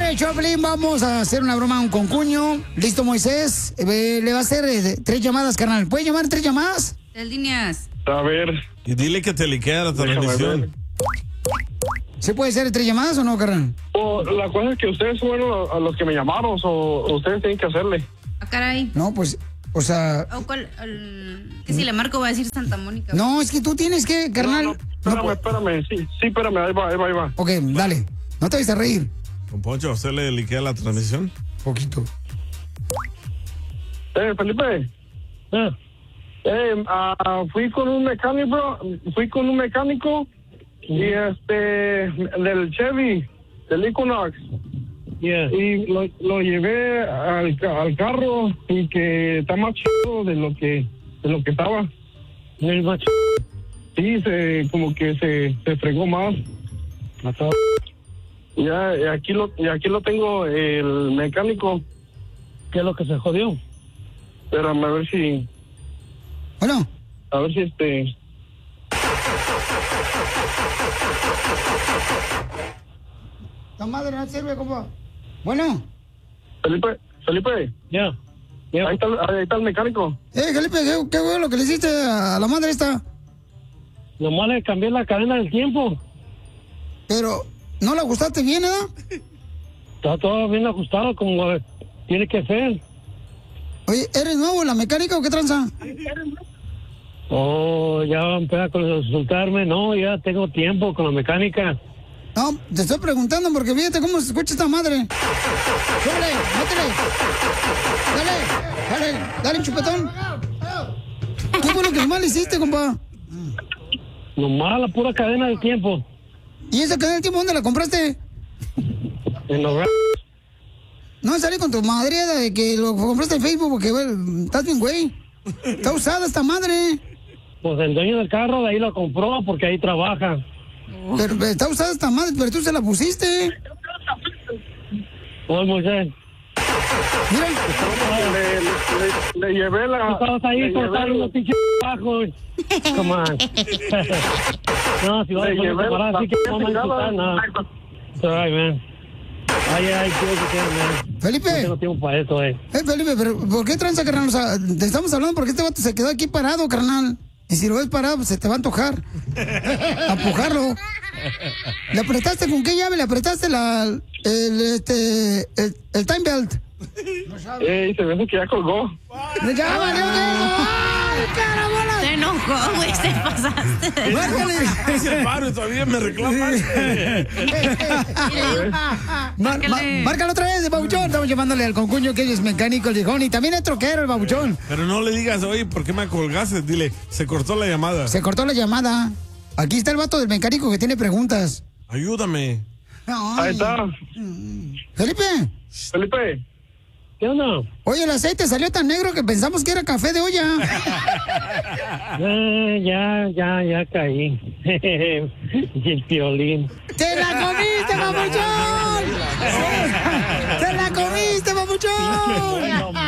el Choplin, vamos a hacer una broma a un concuño. ¿Listo, Moisés? Le va a hacer 3 llamadas, carnal. ¿Puede llamar 3 llamadas? 3 líneas. A ver. Y dile que te liquea la transmisión. ¿Se puede hacer 3 llamadas o no, carnal? La cosa es que ustedes fueron a los que me llamaron, o ustedes tienen que hacerle. Ah, caray. No, pues, o sea... que si le marco va a decir Santa Mónica. No, es que tú tienes que, carnal... Espérame. Sí, espérame, ahí va. Ok, dale. No te vayas a reír. Con Poncho, ¿usted le liquea la transmisión? Poquito. Felipe. Fui con un mecánico, y del Chevy, del Equinox. Yeah. Y lo llevé al carro, y que está más chido de lo que estaba. ¿Es más chido? Sí, como que se fregó más. Y aquí lo tengo, el mecánico. ¿Qué es lo que se jodió? Espérame, a ver si... Bueno. A ver si La madre no sirve, compa. Bueno. Felipe. Ya. Ahí está el mecánico. Felipe, qué bueno lo que le hiciste a la madre esta. Nomás le cambié la cadena del tiempo. Pero, ¿no la ajustaste bien, eh? Está todo bien ajustado como tiene que ser. Oye, ¿eres nuevo en la mecánica o qué tranza? Oh, ya va a empezar a consultarme. No, ya tengo tiempo con la mecánica. No, te estoy preguntando porque fíjate cómo se escucha esta madre. ¡Súbele! ¡Métele! ¡Dale un chupetón! ¿Qué fue lo que mal hiciste, compa? Nomás la pura cadena del tiempo. ¿Y esa cadena del tiempo dónde la compraste? En los... No salí con tu madre de que lo compraste en Facebook porque, bueno, estás bien, güey. Está usada esta madre. Pues el dueño del carro de ahí la compró porque ahí trabaja. Pero está usada esta madre, pero tú se la pusiste. Pues Moisés. Mira. Le llevé la... Estabas ahí cortando unos pinches bajos. Come on. No, si vas a poner separada, así que no me insultar nada. It's all right, man. Ay, man. Felipe. No tengo tiempo para eso, Felipe, pero ¿por qué tranza, carnal? O sea, te estamos hablando porque este vato se quedó aquí parado, carnal. Y si lo ves parado, pues se te va a antojar. Empujarlo. ¿Le apretaste con qué llave? ¿Le apretaste el time belt? Se ve que ya colgó. ¡Ya valió de eso! ¡Ay, carabola! Se enojó, güey, te pasaste. Es el paro y todavía me reclaman. Márcalo otra vez, babuchón. Estamos llamándole al concuño que es mecánico, el viejón. Y también es troquero, el babuchón. Pero no le digas, oye, ¿por qué me colgaste? Dile, se cortó la llamada. Se cortó la llamada. Aquí está el vato del mecánico que tiene preguntas. Ayúdame. Ahí está. Felipe. ¿Qué onda? Oye, el aceite salió tan negro que pensamos que era café de olla. Ya caí. Y el Piolín. ¡Te la comiste, papuchón! ¡Te la comiste, papuchón!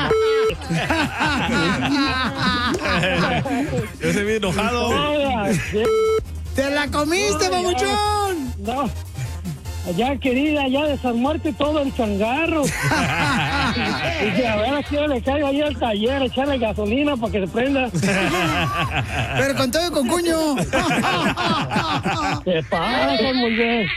Yo se vi enojado. ¡Te la comiste, papuchón! No. Ya, querida, ya desarmarte todo el changarro. Dice, a ver, aquí le caigo ahí al taller, echarle gasolina para que se prenda. Pero con todo con cuño. ¿Qué pasa, muy bien?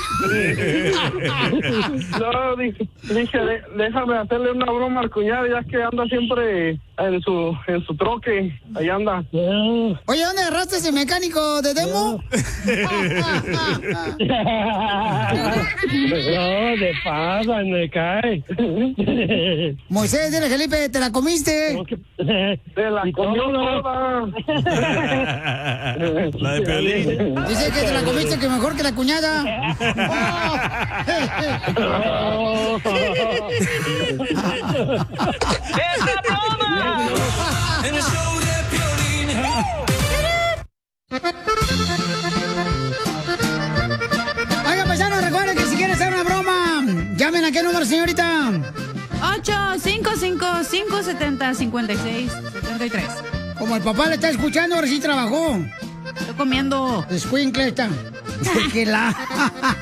No, dije, déjame hacerle una broma al cuñado, ya que anda siempre en su troque. Ahí anda. Oye, ¿dónde agarraste ese mecánico de demo? No, de pasa, me cae. Moisés, dile, Felipe, ¿te la comiste? Te la comió toda. La de Piolín. Dice que te la comiste, que mejor que la cuñada. ¡Es la broma! En el show de Piolín. Oigan, paisanos, recuerden que si quieren hacer una broma, llamen a qué número, señorita. 855-570-5673. Como el papá le está escuchando, ahora sí trabajó. Estoy comiendo. Escuincle está. Que la...